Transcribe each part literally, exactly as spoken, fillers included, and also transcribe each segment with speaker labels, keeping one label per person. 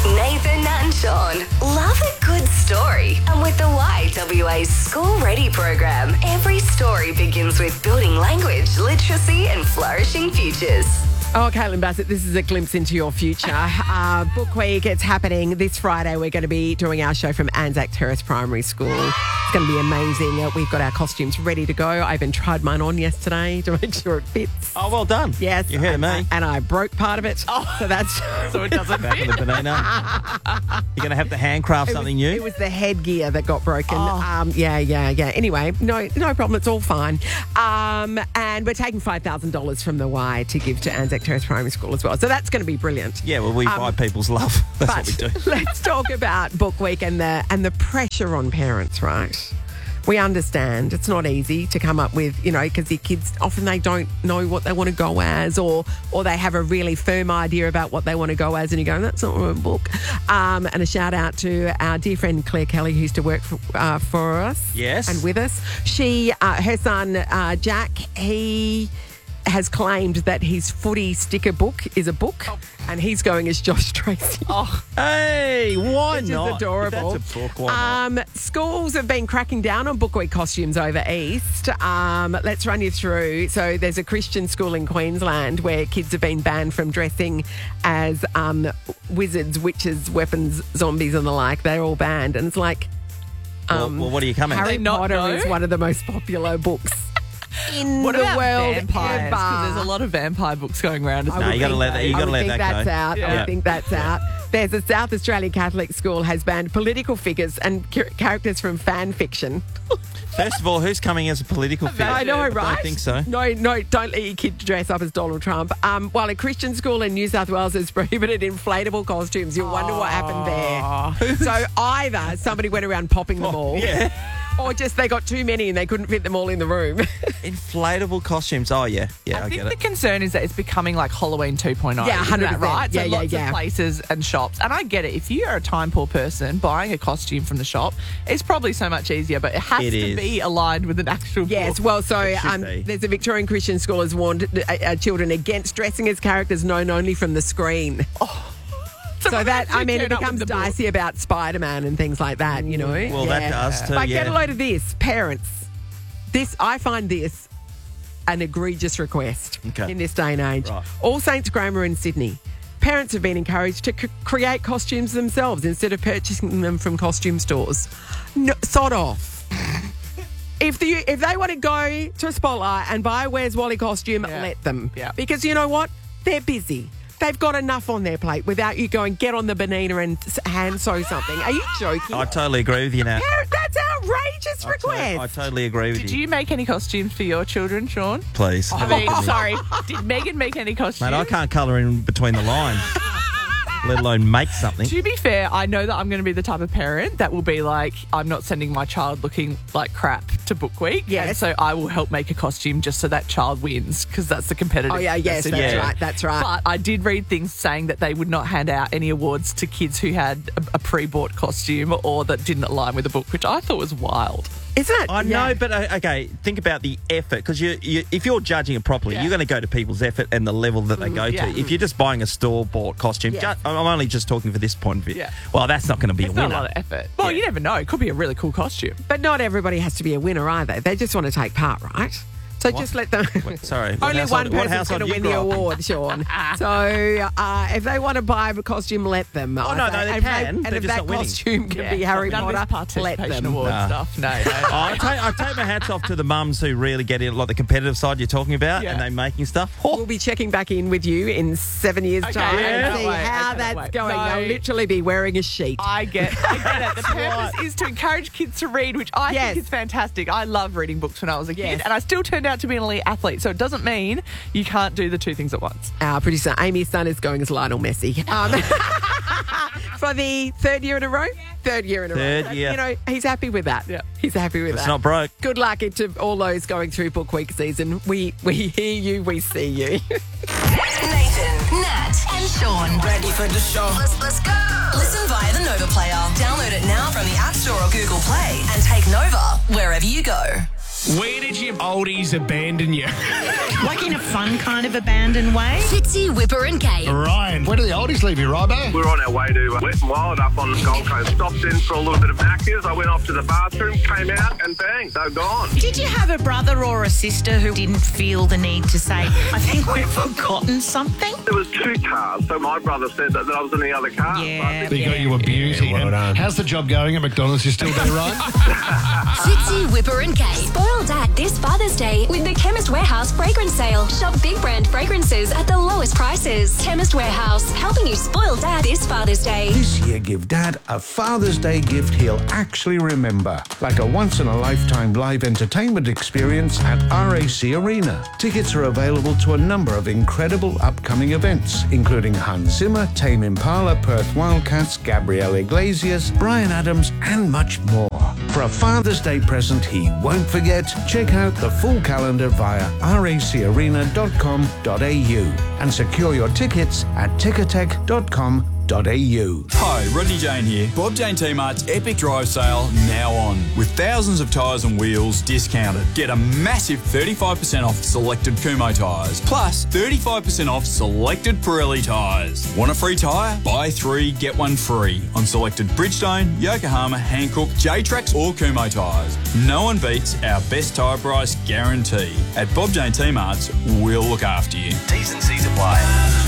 Speaker 1: Nathan, Nat and Sean love a good story. And with the Y W A School Ready program, every story begins with building language, literacy and flourishing futures.
Speaker 2: Oh, Caitlin Bassett, this is a glimpse into your future. Uh, Book Week, it's happening this Friday. We're going to be doing our show from Anzac Terrace Primary School. It's going to be amazing. Uh, we've got our costumes ready to go. I even tried mine on yesterday to make sure it fits.
Speaker 3: Oh, well done.
Speaker 2: Yes.
Speaker 3: You heard of me.
Speaker 2: And I broke part of it. Oh. So that's...
Speaker 4: So it doesn't
Speaker 3: Back
Speaker 4: fit.
Speaker 3: of the banana. You're going to have to handcraft
Speaker 2: It
Speaker 3: something
Speaker 2: was,
Speaker 3: new?
Speaker 2: It was the headgear that got broken.
Speaker 4: Oh.
Speaker 2: Um, yeah, yeah, yeah. Anyway, no no problem. It's all fine. Um, and we're taking five thousand dollars from the Y to give to Anzac Terrace Primary School as well. So that's going to be brilliant.
Speaker 3: Yeah, well, we
Speaker 2: Um,
Speaker 3: buy people's love. That's what we do.
Speaker 2: But let's talk about Book Week and the and the pressure on parents, right? We understand it's not easy to come up with, you know, because your kids often they don't know what they want to go as, or or they have a really firm idea about what they want to go as, and you go, that's not a book. Um, and a shout out to our dear friend Claire Kelly, who used to work for, uh, for us,
Speaker 3: Yes.
Speaker 2: and with us. She, uh, her son uh, Jack, he has claimed that his footy sticker book is a book,
Speaker 4: Oh.
Speaker 2: and he's going as Josh Tracy.
Speaker 4: Oh,
Speaker 3: Hey, why
Speaker 2: Which is
Speaker 3: not?
Speaker 2: adorable.
Speaker 3: If that's a book, why not?
Speaker 2: Um, schools have been cracking down on Book Week costumes over East. Um, let's run you through. So there's a Christian school in Queensland where kids have been banned from dressing as um, wizards, witches, weapons, zombies and the like. They're all banned. And it's like...
Speaker 3: Well,
Speaker 2: Um,
Speaker 3: well, what are you coming?
Speaker 2: Harry
Speaker 4: They not
Speaker 2: Potter
Speaker 4: know?
Speaker 2: is one of the most popular books in
Speaker 4: what
Speaker 2: the
Speaker 4: about
Speaker 2: world
Speaker 4: vampires?
Speaker 2: ever.
Speaker 4: Because there's a lot of vampire books going around.
Speaker 2: I
Speaker 4: Isn't
Speaker 3: No,
Speaker 2: would
Speaker 3: you gotta
Speaker 2: think
Speaker 3: let that- you
Speaker 2: I
Speaker 3: gotta
Speaker 2: would
Speaker 3: let
Speaker 2: think
Speaker 3: that
Speaker 2: that's
Speaker 3: go.
Speaker 2: out. I
Speaker 4: Yeah.
Speaker 2: would think that's out. There's a South Australian Catholic school has banned political figures and char- characters from fan fiction.
Speaker 3: First of all, who's coming as a political figure?
Speaker 2: I know,
Speaker 3: I
Speaker 2: right?
Speaker 3: don't think so.
Speaker 2: No, no, don't let your kid dress up as Donald Trump. Um, while a Christian school in New South Wales has prohibited inflatable costumes, you'll wonder what happened there. So either somebody went around popping them all,
Speaker 3: Yeah.
Speaker 2: or just they got too many and they couldn't fit them all in the room.
Speaker 3: Inflatable costumes. Oh, yeah. Yeah, I,
Speaker 4: I think
Speaker 3: get
Speaker 4: the
Speaker 3: it.
Speaker 4: concern is that it's becoming like Halloween two point oh.
Speaker 2: Yeah,
Speaker 4: isn't that
Speaker 2: one hundred percent.
Speaker 4: right?
Speaker 2: Yeah,
Speaker 4: so
Speaker 2: yeah,
Speaker 4: lots
Speaker 2: yeah.
Speaker 4: of places and shops. And I get it. If you are a time poor person, buying a costume from the shop is probably so much easier, but it has
Speaker 3: It
Speaker 4: to
Speaker 3: is.
Speaker 4: be aligned with an actual
Speaker 2: Yes,
Speaker 4: book.
Speaker 2: well, so
Speaker 3: It should
Speaker 2: um,
Speaker 3: be.
Speaker 2: there's a Victorian Christian school has warned uh, uh, children against dressing as characters known only from the screen. So that, I mean, it
Speaker 4: turn up with
Speaker 2: becomes
Speaker 4: the book.
Speaker 2: dicey about Spider-Man and things like that, you know?
Speaker 3: Well, that does too,
Speaker 2: But
Speaker 3: yeah.
Speaker 2: get a load of this, parents. This, I find this an egregious request
Speaker 3: Okay.
Speaker 2: in this day and age.
Speaker 3: Right.
Speaker 2: All Saints Grammar in Sydney. Parents have been encouraged to c- create costumes themselves instead of purchasing them from costume stores. No, sod off. If the, if they want to go to a Spotlight and buy a Where's Wally costume,
Speaker 4: Yeah.
Speaker 2: let them.
Speaker 4: Yeah.
Speaker 2: Because you know what? They're busy. They've got enough on their plate without you going, get on the Bonina and s- hand sew something. Are you joking?
Speaker 3: I totally agree with you now.
Speaker 2: Parent, that's outrageous
Speaker 3: I, to-
Speaker 2: request.
Speaker 3: I totally agree with
Speaker 4: Did
Speaker 3: you.
Speaker 4: you make any costumes for your children, Sean?
Speaker 3: Please.
Speaker 4: I mean, sorry. Did Megan make any costumes?
Speaker 3: Mate, I can't colour in between the lines, let alone make something.
Speaker 4: To be fair, I know that I'm going to be the type of parent that will be like, I'm not sending my child looking like crap to Book Week.
Speaker 2: Yes.
Speaker 4: And so I will help make a costume just so that child wins, because that's the competitive.
Speaker 2: Oh, yeah, yes,
Speaker 4: message.
Speaker 2: that's
Speaker 3: Yeah.
Speaker 2: right, that's right.
Speaker 4: But I did read things saying that they would not hand out any awards to kids who had a, a pre-bought costume or that didn't align with the book, which I thought was wild.
Speaker 2: Isn't it?
Speaker 3: I
Speaker 2: Yeah.
Speaker 3: know, but uh, okay, think about the effort, because you, you, if you're judging it properly,
Speaker 4: Yeah.
Speaker 3: you're going to go to people's effort and the level that they go
Speaker 4: yeah.
Speaker 3: to. If you're just buying a store-bought costume,
Speaker 2: Yeah.
Speaker 3: ju- I'm only just talking for this point of view.
Speaker 4: Yeah.
Speaker 3: Well, that's not going to be
Speaker 4: It's
Speaker 3: a
Speaker 4: not a
Speaker 3: winner.
Speaker 4: lot of effort. Well, you never know. It could be a really cool costume.
Speaker 2: But not everybody has to be a winner either. They just want to take part, right? So just let them.
Speaker 3: Wait, sorry, what
Speaker 2: Only
Speaker 3: household-
Speaker 2: one
Speaker 3: what
Speaker 2: person's
Speaker 3: household
Speaker 2: going to
Speaker 3: you
Speaker 2: win the
Speaker 3: grew up in?
Speaker 2: award, Sean. So uh, if they want to buy a costume, let them.
Speaker 3: Oh,
Speaker 2: I
Speaker 3: no,
Speaker 2: say.
Speaker 3: no, they
Speaker 2: And if
Speaker 3: can.
Speaker 2: and
Speaker 3: They're
Speaker 2: if
Speaker 3: just
Speaker 2: that
Speaker 3: not winning.
Speaker 2: costume can
Speaker 4: Yeah,
Speaker 2: be Harry
Speaker 4: none of this
Speaker 2: Potter, let
Speaker 4: participation
Speaker 2: them.
Speaker 4: award
Speaker 3: Nah.
Speaker 4: stuff. No, no.
Speaker 3: Oh, I, take, I take my hats off to the mums who really get in, like the competitive side you're talking about,
Speaker 4: Yeah.
Speaker 3: and they making stuff.
Speaker 2: We'll be checking back in with you in seven years'
Speaker 4: Okay,
Speaker 2: time
Speaker 4: I
Speaker 2: and
Speaker 4: cannot
Speaker 2: see
Speaker 4: wait, I
Speaker 2: how
Speaker 4: cannot
Speaker 2: that's
Speaker 4: wait.
Speaker 2: going.
Speaker 4: No.
Speaker 2: They'll literally be wearing a sheet.
Speaker 4: I get, I get it. The purpose is to encourage kids to read, which I
Speaker 2: Yes.
Speaker 4: think is fantastic. I love reading books when I was a kid,
Speaker 2: Yes.
Speaker 4: and I still turned out to be an elite athlete. So it doesn't mean you can't do the two things at once.
Speaker 2: Our producer Amy's son is going as Lionel Messi. Um, for the third year in a row? Third year in a
Speaker 3: Third
Speaker 2: row.
Speaker 3: year.
Speaker 2: You know, he's happy with that.
Speaker 4: Yeah.
Speaker 2: He's happy with
Speaker 3: It's
Speaker 2: that.
Speaker 3: not broke.
Speaker 2: Good luck to all those going through Book Week season. We we hear you, we see you.
Speaker 1: Nathan, Nat and Sean.
Speaker 5: Ready for the show.
Speaker 1: Let's, let's go. Listen via the Nova Player. Download it now from the App Store or Google Play and take Nova wherever you go.
Speaker 5: Where did your oldies abandon you?
Speaker 6: Like in a fun kind of abandoned way?
Speaker 1: Fitzy, Whipper and Kate.
Speaker 5: Ryan, where do the oldies leave you, Rybo?
Speaker 7: We were on our way to Wet and Wild up on the Gold Coast. Stopped in for a little bit of Macca's. I went off to the bathroom, came out, and bang, they're gone.
Speaker 6: Did you have a brother or a sister who didn't feel the need to say, I think we've forgotten something?
Speaker 7: There was two cars, so my brother said that, that I was in the other car.
Speaker 6: Yeah.
Speaker 5: They got you a beauty.
Speaker 7: Yeah, well
Speaker 5: And how's the job going at McDonald's? You still there, Ryan?
Speaker 1: Fitzy, Whipper and Kate.
Speaker 8: Spoil Dad this Father's Day with the Chemist Warehouse fragrance sale. Shop big brand fragrances at the lowest prices. Chemist Warehouse, helping you spoil Dad this Father's Day.
Speaker 9: This year, give Dad a Father's Day gift he'll actually remember, like a once-in-a-lifetime live entertainment experience at R A C Arena. Tickets are available to a number of incredible upcoming events, including Hans Zimmer, Tame Impala, Perth Wildcats, Gabrielle Iglesias, Bryan Adams, and much more. For a Father's Day present he won't forget, check out the full calendar via r a c arena dot com dot a u and secure your tickets at ticketek dot com dot a u.
Speaker 10: Hi, Rodney Jane here. Bob Jane T-Mart's Epic Drive Sale now on. With thousands of tyres and wheels discounted. Get a massive thirty-five percent off selected Kumho tyres. Plus thirty-five percent off selected Pirelli tyres. Want a free tyre? Buy three, get one free. On selected Bridgestone, Yokohama, Hankook, J-Trax or Kumho tyres. No one beats our best tyre price guarantee. At Bob Jane T-Mart's, we'll look after you. T's and C's apply.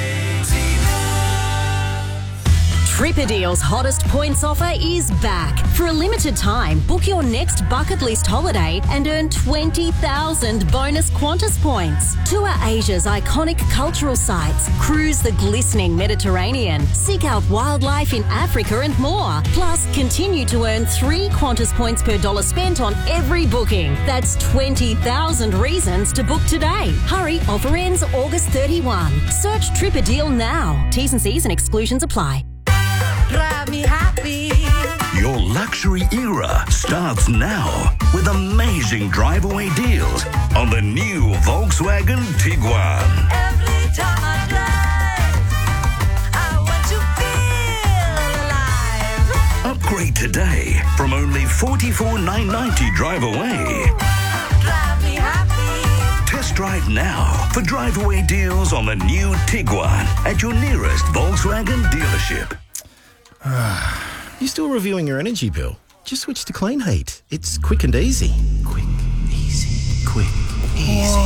Speaker 1: Tripadeal's hottest points offer is back. For a limited time, book your next bucket list holiday and earn twenty thousand bonus Qantas points. Tour Asia's iconic cultural sites, cruise the glistening Mediterranean, seek out wildlife in Africa and more. Plus, continue to earn three Qantas points per dollar spent on every booking. That's twenty thousand reasons to book today. Hurry, offer ends August thirty-first. Search Tripadeal now. T's and C's and exclusions apply.
Speaker 11: Drive me happy.
Speaker 12: Your luxury era starts now with amazing drive-away deals on the new Volkswagen Tiguan.
Speaker 11: Every time I drive, I want to feel alive.
Speaker 12: Upgrade today from only forty-four thousand nine hundred ninety dollars drive away.
Speaker 11: Drive me happy.
Speaker 12: Test drive now for drive-away deals on the new Tiguan at your nearest Volkswagen dealership.
Speaker 13: You still reviewing your energy bill? Just switch to Clean Heat. It's quick and easy. Quick, easy, quick, easy.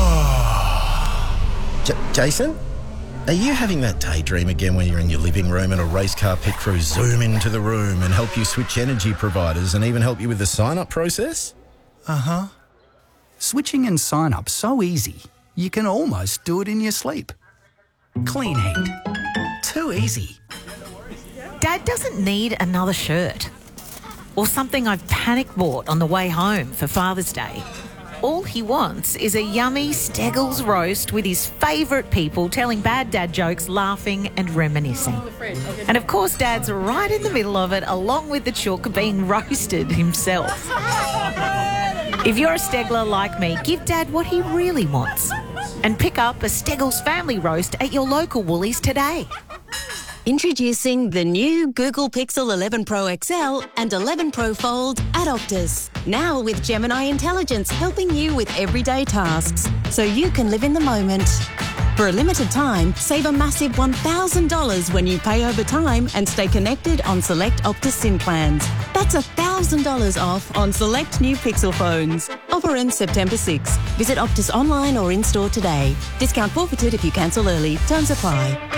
Speaker 13: J- Jason? Are you having that daydream again when you're in your living room and a race car pit crew zoom into the room and help you switch energy providers and even help you with the sign-up process?
Speaker 14: Uh-huh. Switching and sign-up so easy, you can almost do it in your sleep. Clean Heat. Too easy.
Speaker 6: Dad doesn't need another shirt or something I've panic bought on the way home for Father's Day. All he wants is a yummy Steggles roast with his favourite people telling bad dad jokes, laughing and reminiscing. And of course, Dad's right in the middle of it, along with the chook being roasted himself. If you're a Stegler like me, give Dad what he really wants and pick up a Steggles family roast at your local Woolies today.
Speaker 1: Introducing the new Google Pixel eleven Pro X L and eleven Pro Fold at Optus. Now with Gemini Intelligence helping you with everyday tasks, so you can live in the moment. For a limited time, save a massive one thousand dollars when you pay over time and stay connected on select Optus SIM plans. That's one thousand dollars off on select new Pixel phones. Offer ends September sixth. Visit Optus online or in-store today. Discount forfeited if you cancel early. Terms apply.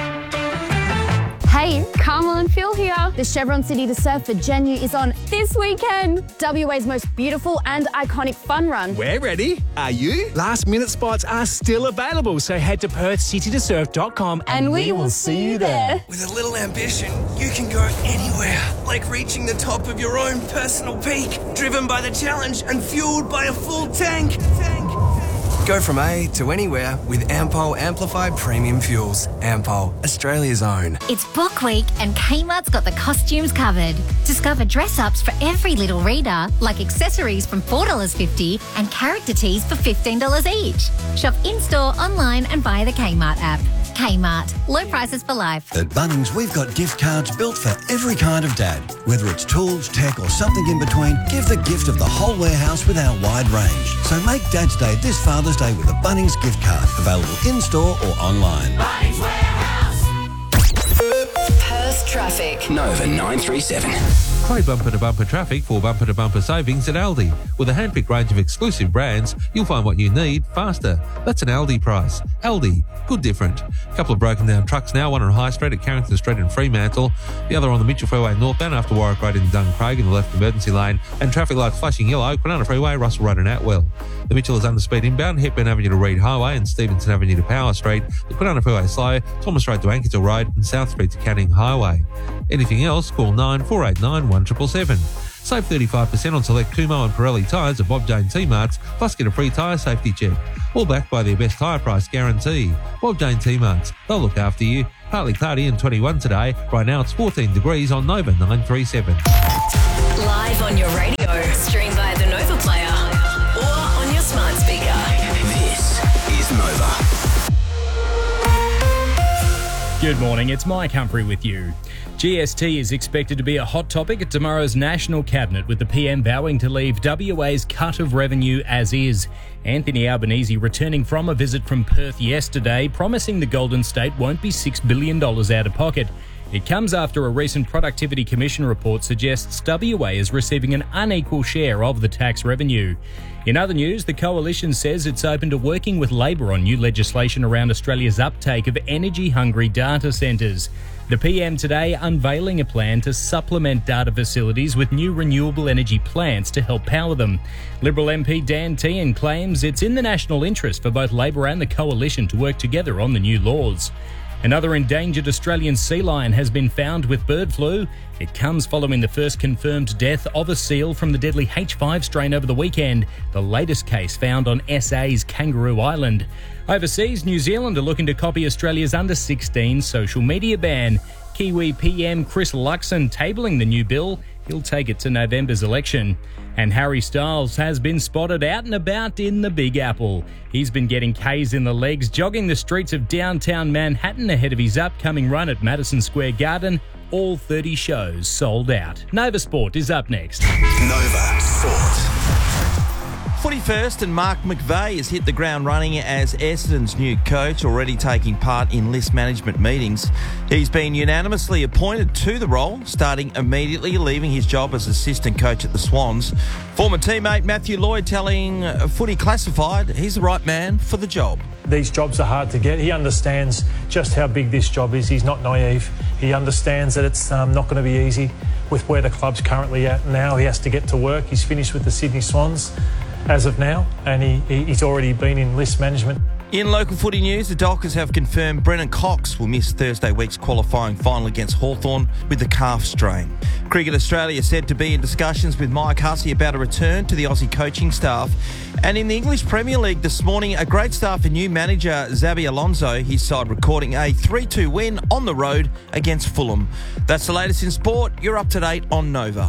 Speaker 15: Hey, Carmel and Phil here. The Chevron City to Surf for Genu is on this weekend. W A's most beautiful and iconic fun run.
Speaker 16: We're ready. Are you? Last minute spots are still available, so head to perth city to surf dot com and,
Speaker 15: and we, we will see you there.
Speaker 17: With a little ambition, you can go anywhere, like reaching the top of your own personal peak, driven by the challenge and fueled by a full tank. tank.
Speaker 18: Go from A to anywhere with Ampol Amplified Premium Fuels. Ampol, Australia's own.
Speaker 19: It's Book Week and Kmart's got the costumes covered. Discover dress-ups for every little reader, like accessories from four dollars fifty and character tees for fifteen dollars each. Shop in-store, online and via the Kmart app. Kmart. Low prices for life.
Speaker 20: At Bunnings, we've got gift cards built for every kind of dad. Whether it's tools, tech or something in between, give the gift of the whole warehouse with our wide range. So make Dad's Day this Father's Day with a Bunnings gift card. Available in-store or online.
Speaker 11: Bunnings Warehouse.
Speaker 21: Perth traffic.
Speaker 22: Nova nine three seven.
Speaker 23: Great bumper-to-bumper traffic for bumper-to-bumper savings at Aldi. With a handpicked range of exclusive brands, you'll find what you need faster. That's an Aldi price. Aldi. Good different. A couple of broken down trucks now, one on High Street at Carrington Street and Fremantle, the other on the Mitchell Freeway northbound after Warwick Road in Duncraig in the left emergency lane, and traffic lights flashing yellow, Quinana Freeway, Russell Road and Atwell. The Mitchell is under speed inbound, Hepburn Avenue to Reed Highway and Stevenson Avenue to Power Street, the Quinana Freeway slow, Thomas Road to Ankersville Road and South Street to Canning Highway. Anything else, call nine four eight nine one seven seven seven. Save thirty-five percent on select Kumho and Pirelli tyres at Bob Jane T-Marts, plus get a free tyre safety check. All backed by their best tyre price guarantee. Bob Jane T-Marts, they'll look after you. Partly cloudy and twenty-one today. Right now it's fourteen degrees on Nova nine three seven.
Speaker 21: Live on your radio. Stream via the Nova Player or on your smart speaker.
Speaker 22: This is Nova.
Speaker 24: Good morning, it's Mike Humphrey with you. G S T is expected to be a hot topic at tomorrow's National Cabinet, with the P M vowing to leave W A's cut of revenue as is. Anthony Albanese returning from a visit from Perth yesterday, promising the Golden State won't be six billion dollars out of pocket. It comes after a recent Productivity Commission report suggests W A is receiving an unequal share of the tax revenue. In other news, the Coalition says it's open to working with Labor on new legislation around Australia's uptake of energy-hungry data centres. The P M today unveiling a plan to supplement data facilities with new renewable energy plants to help power them. Liberal M P Dan Tehan claims it's in the national interest for both Labor and the Coalition to work together on the new laws. Another endangered Australian sea lion has been found with bird flu. It comes following the first confirmed death of a seal from the deadly H five strain over the weekend, the latest case found on S A's Kangaroo Island. Overseas, New Zealand are looking to copy Australia's under sixteen social media ban. Kiwi P M Chris Luxon tabling the new bill. He'll take it to November's election. And Harry Styles has been spotted out and about in the Big Apple. He's been getting K's in the legs, jogging the streets of downtown Manhattan ahead of his upcoming run at Madison Square Garden. All thirty shows sold out. Nova Sport is up next.
Speaker 22: Nova Sport.
Speaker 3: Footy first, and Mark McVeigh has hit the ground running as Essendon's new coach, already taking part in list management meetings. He's been unanimously appointed to the role, starting immediately, leaving his job as assistant coach at the Swans. Former teammate Matthew Lloyd telling Footy Classified he's the right man for the job.
Speaker 25: These jobs are hard to get. He understands just how big this job is. He's not naive. He understands that it's um, not going to be easy with where the club's currently at now. He has to get to work. He's finished with the Sydney Swans as of now, and he, he's already been in list management.
Speaker 3: In local footy news, the Dockers have confirmed Brennan Cox will miss Thursday week's qualifying final against Hawthorn with the calf strain. Cricket Australia said to be in discussions with Mike Hussey about a return to the Aussie coaching staff. And in the English Premier League this morning, a great start for new manager Xabi Alonso, his side recording a three two win on the road against Fulham. That's the latest in sport. You're up to date on Nova.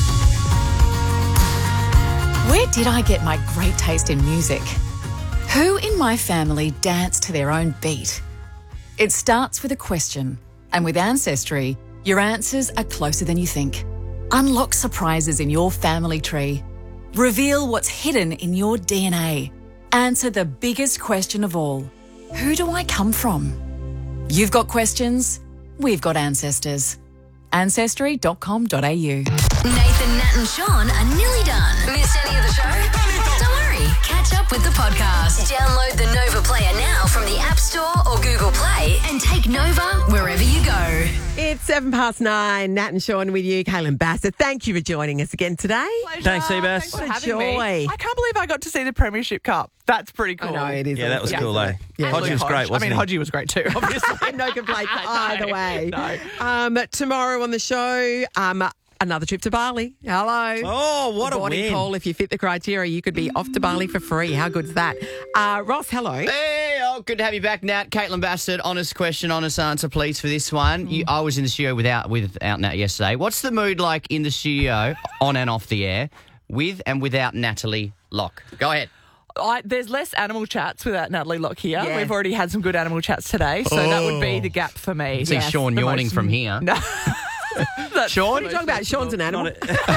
Speaker 26: Where did I get my great taste in music? Who in my family dance to their own beat? It starts with a question, and with Ancestry, your answers are closer than you think. Unlock surprises in your family tree. Reveal what's hidden in your D N A. Answer the biggest question of all. Who do I come from? You've got questions, we've got ancestors. ancestry dot com dot a u.
Speaker 21: Nathan, Nat and Sean are nearly done. Missed any of the show? Don't worry. Catch up with the podcast. Download the Nova Player now from the App Store or Google Play and take Nova wherever you go.
Speaker 2: It's seven past nine. Nat and Sean with you. Kaylin Bassett, thank you for joining us again today.
Speaker 4: Pleasure.
Speaker 3: Thanks, Seabass.
Speaker 4: Thanks for
Speaker 2: What a
Speaker 4: having
Speaker 2: joy.
Speaker 4: me. I can't believe I got to see the Premiership Cup. That's pretty cool.
Speaker 2: I know, it is.
Speaker 3: Yeah, that was
Speaker 2: awesome.
Speaker 3: cool, eh?
Speaker 2: Yeah.
Speaker 3: Hodgie was great, wasn't
Speaker 4: I mean,
Speaker 3: he?
Speaker 4: Hodgie was great too, obviously.
Speaker 2: No complaints either
Speaker 4: No,
Speaker 2: way.
Speaker 4: no.
Speaker 2: Um, tomorrow on the show, um, another trip to Bali. Hello.
Speaker 3: Oh, what a
Speaker 2: Boarding
Speaker 3: win.
Speaker 2: call. If you fit the criteria, you could be off to Bali for free. How good's that? Uh, Ross, hello.
Speaker 27: Hey, oh, good to have you back, Nat. Caitlin Bassett, honest question, honest answer, please, for this one. You, I was in the studio without without Nat yesterday. What's the mood like in the studio, on and off the air, with and without Natalie Locke? Go ahead.
Speaker 4: I, there's less animal chats without Natalie Lockyer.
Speaker 2: Yeah.
Speaker 4: We've already had some good animal chats today, so that would be the gap for me.
Speaker 27: I see
Speaker 4: Yes,
Speaker 27: Sean
Speaker 4: the
Speaker 27: yawning
Speaker 4: most-
Speaker 27: from here.
Speaker 4: No.
Speaker 27: Sean?
Speaker 2: What are you talking about? Sean's an animal.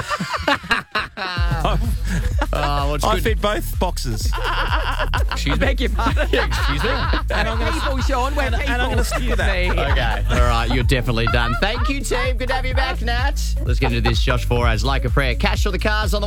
Speaker 27: Oh, what's
Speaker 3: I
Speaker 27: good?
Speaker 3: feed both boxes.
Speaker 27: Excuse
Speaker 2: I
Speaker 27: me?
Speaker 2: beg your pardon.
Speaker 27: Yeah, excuse me?
Speaker 2: And I'm people, Sean. We're people.
Speaker 3: And I'm going to skew that.
Speaker 27: Okay, all right, you're definitely done. Thank you, team. Good to have you back, Nat. Let's get into this. Josh Foraz, Like a Prayer. Cash or the cars on the